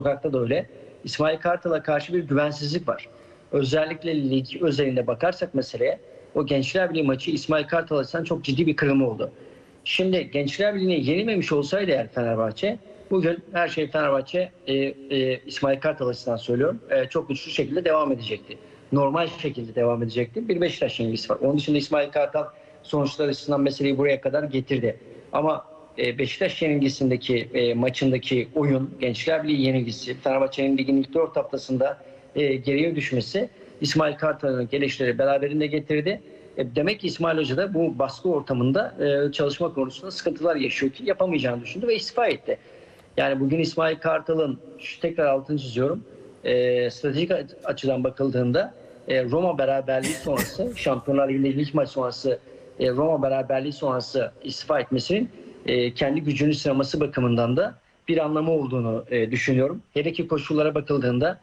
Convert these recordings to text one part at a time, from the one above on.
sokakta da öyle. İsmail Kartal'a karşı bir güvensizlik var. Özellikle lig özelinde bakarsak meseleye, o Gençler Birliği maçı İsmail Kartal açısından çok ciddi bir kırılma oldu. Şimdi Gençler Birliği'ne yenilmemiş olsaydı eğer Fenerbahçe, bugün her şey Fenerbahçe, İsmail Kartal açısından söylüyorum, çok güçlü şekilde devam edecekti. Normal şekilde devam edecekti. Bir Beşiktaş yenilgisi var. Onun dışında İsmail Kartal sonuçlar açısından meseleyi buraya kadar getirdi. Ama Beşiktaş yenilgisindeki maçındaki oyun, Gençler Birliği yenilgisi, Fenerbahçe'nin ligin ilk 4 haftasında geriye düşmesi İsmail Kartal'ın gelişleri beraberinde getirdi. Demek ki İsmail Hoca da bu baskı ortamında çalışma konusunda sıkıntılar yaşıyor ki yapamayacağını düşündü ve istifa etti. Yani bugün İsmail Kartal'ın, tekrar altını çiziyorum, stratejik açıdan bakıldığında Roma beraberliği sonrası, Şampiyonlar Ligi'nde ilk maç sonrası Roma beraberliği sonrası istifa etmesinin kendi gücünü sınaması bakımından da bir anlamı olduğunu düşünüyorum. Hele ki koşullara bakıldığında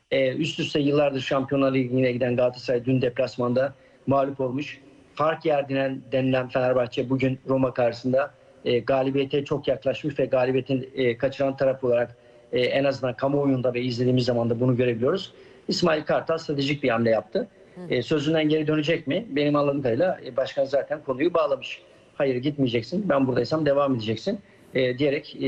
üst üste yıllardır Şampiyonlar Ligi'ne giden Galatasaray dün deplasmanda mağlup olmuş. Fark yer denilen Fenerbahçe bugün Roma karşısında galibiyete çok yaklaşmış ve galibiyetin kaçıran taraf olarak en azından kamuoyunda ve izlediğimiz zaman da bunu görebiliyoruz. İsmail Kartal stratejik bir hamle yaptı. Sözünden geri dönecek mi? Benim anladığım kadarıyla başkan zaten konuyu bağlamış. Hayır, gitmeyeceksin, ben buradaysam devam edeceksin diyerek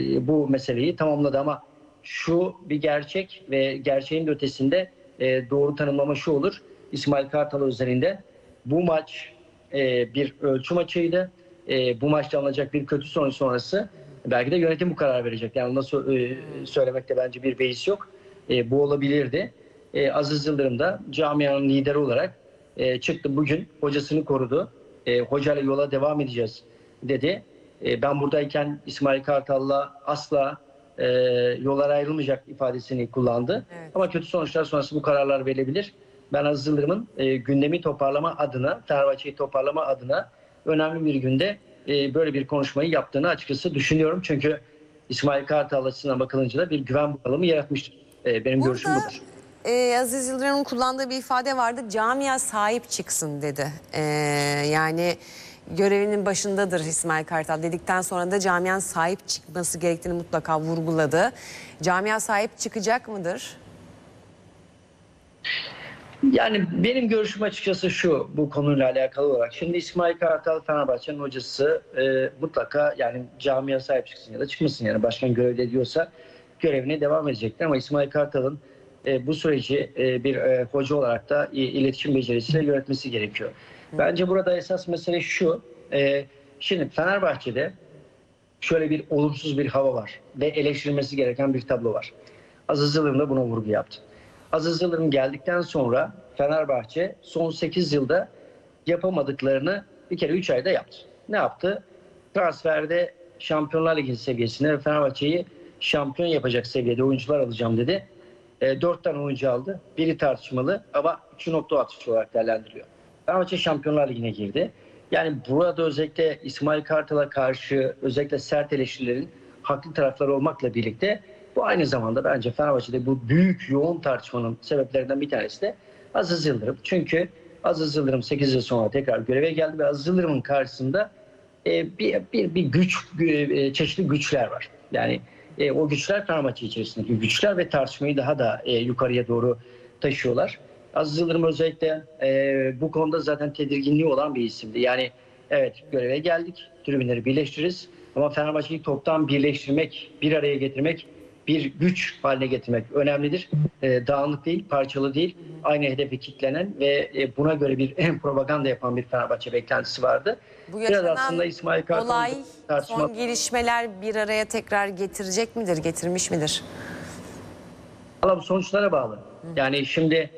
bu meseleyi tamamladı. Ama şu bir gerçek ve gerçeğin de ötesinde doğru tanımlama şu olur: İsmail Kartal üzerinde bu maç bir ölçü maçıydı. Bu maçta alınacak bir kötü sonuç sonrası belki de yönetim bu karar verecek. Yani nasıl söylemekte bence bir beis yok. Bu olabilirdi. Aziz Yıldırım da camianın lideri olarak çıktı bugün, hocasını korudu. Hocayla yola devam edeceğiz dedi. Ben buradayken İsmail Kartal'la asla yollar ayrılmayacak ifadesini kullandı. Evet. Ama kötü sonuçlar sonrası bu kararlar verilebilir. Ben Aziz Yıldırım'ın gündemi toparlama adına, Fenerbahçe'yi toparlama adına önemli bir günde böyle bir konuşmayı yaptığını açıkçası düşünüyorum. Çünkü İsmail Kartal açısından bakılınca da bir güven bunalımı yaratmıştır. Benim görüşüm budur. Aziz Yıldırım'ın kullandığı bir ifade vardı. Camia sahip çıksın dedi. Yani görevinin başındadır İsmail Kartal dedikten sonra da camianın sahip çıkması gerektiğini mutlaka vurguladı. Camia sahip çıkacak mıdır? Yani benim görüşüm açıkçası şu, bu konuyla alakalı olarak. Şimdi İsmail Kartal Fenerbahçe'nin hocası, mutlaka yani camia sahip çıksın ya da çıkmasın, yani başkan görevli ediyorsa görevine devam edecektir. Ama İsmail Kartal'ın bu süreci bir hoca olarak da iletişim becerisiyle yönetmesi gerekiyor. Bence burada esas mesele şu: şimdi Fenerbahçe'de şöyle bir olumsuz bir hava var ve eleştirilmesi gereken bir tablo var. Aziz Yıldırım da buna vurgu yaptı. Aziz Yıldırım geldikten sonra Fenerbahçe son 8 yılda yapamadıklarını bir kere 3 ayda yaptı. Ne yaptı? Transferde Şampiyonlar Ligi seviyesine ve Fenerbahçe'yi şampiyon yapacak seviyede oyuncular alacağım dedi. 4 tane oyuncu aldı. Biri tartışmalı ama 3'ü nokta atışı olarak değerlendiriliyor. Fenerbahçe Şampiyonlar Ligi'ne girdi. Yani burada özellikle İsmail Kartal'a karşı özellikle sert eleştirilerin haklı tarafları olmakla birlikte bu aynı zamanda bence Fenerbahçe'de bu büyük yoğun tartışmanın sebeplerinden bir tanesi de Aziz Yıldırım. Çünkü Aziz Yıldırım 8 yıl sonra tekrar göreve geldi ve Aziz Yıldırım'ın karşısında bir güç, çeşitli güçler var. Yani o güçler Fenerbahçe içerisindeki güçler ve tartışmayı daha da yukarıya doğru taşıyorlar. Aziz Yıldırım özellikle bu konuda zaten tedirginliği olan bir isimdi. Yani evet, göreve geldik, tribünleri birleştiririz ama Fenerbahçe'yi toptan birleştirmek, bir araya getirmek, bir güç haline getirmek önemlidir. Dağınık değil, parçalı değil, aynı hedefe kitlenen ve buna göre bir propaganda yapan bir Fenerbahçe beklentisi vardı. Bu biraz aslında İsmail Kartal'ın olay, son gelişmeler bir araya tekrar getirecek midir, getirmiş midir? Valla bu sonuçlara bağlı. Yani şimdi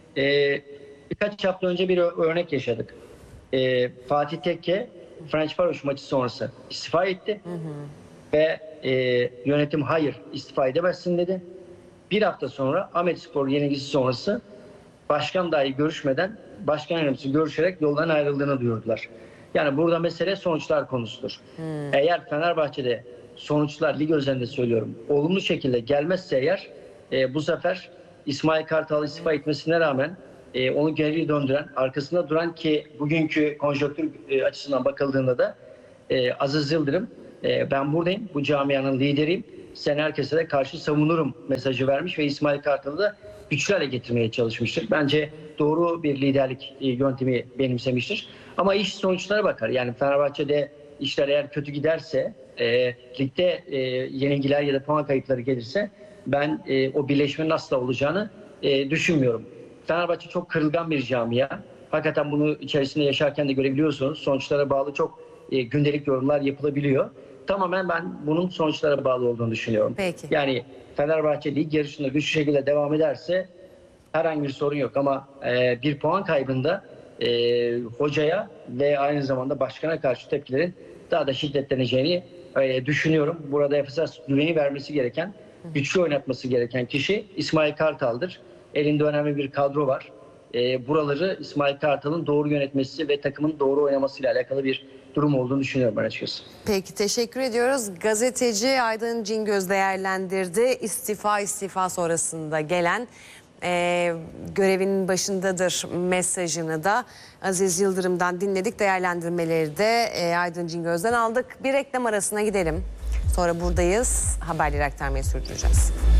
birkaç hafta önce bir örnek yaşadık. Fatih Tekke, Fenerbahçe maçı sonrası istifa etti. Ve yönetim hayır, istifa edemezsin dedi. Bir hafta sonra Ahmetspor yenilgisi sonrası başkan dahi görüşmeden başkan yardımcısı görüşerek yoldan ayrıldığını duyurdular. Yani burada mesele sonuçlar konusudur. Eğer Fenerbahçe'de sonuçlar, lig özelinde söylüyorum, olumlu şekilde gelmezse eğer bu sefer İsmail Kartal istifa etmesine rağmen onu geri döndüren, arkasında duran, ki bugünkü konjonktür açısından bakıldığında da Aziz Yıldırım, ben buradayım, bu camianın lideriyim, sen herkese de karşı savunurum mesajı vermiş ve İsmail Kartal'ı da güçlü hale getirmeye çalışmıştır. Bence doğru bir liderlik yöntemi benimsemiştir. Ama iş sonuçlara bakar. Yani Fenerbahçe'de işler eğer kötü giderse, ligde yenilgiler ya da puan kayıpları gelirse ben o birleşmenin asla olacağını düşünmüyorum. Fenerbahçe çok kırılgan bir camia. Hakikaten bunu içerisinde yaşarken de görebiliyorsunuz. Sonuçlara bağlı çok gündelik yorumlar yapılabiliyor. Tamamen ben bunun sonuçlara bağlı olduğunu düşünüyorum. Peki. Yani Fenerbahçe lig yarışında güçlü şekilde devam ederse herhangi bir sorun yok. Ama bir puan kaybında hocaya ve aynı zamanda başkana karşı tepkilerin daha da şiddetleneceğini düşünüyorum. Burada Efes'e güveni vermesi gereken, güçlü oynatması gereken kişi İsmail Kartal'dır. Elinde önemli bir kadro var. Buraları İsmail Kartal'ın doğru yönetmesi ve takımın doğru oynamasıyla alakalı bir durum olduğunu düşünüyorum ben açıkçası. Peki, teşekkür ediyoruz. Gazeteci Aydın Cingöz değerlendirdi. İstifa sonrasında gelen görevinin başındadır mesajını da Aziz Yıldırım'dan dinledik. Değerlendirmeleri de Aydın Cingöz'den aldık. Bir reklam arasına gidelim. Sonra buradayız. Haberleri aktarmaya sürdüreceğiz.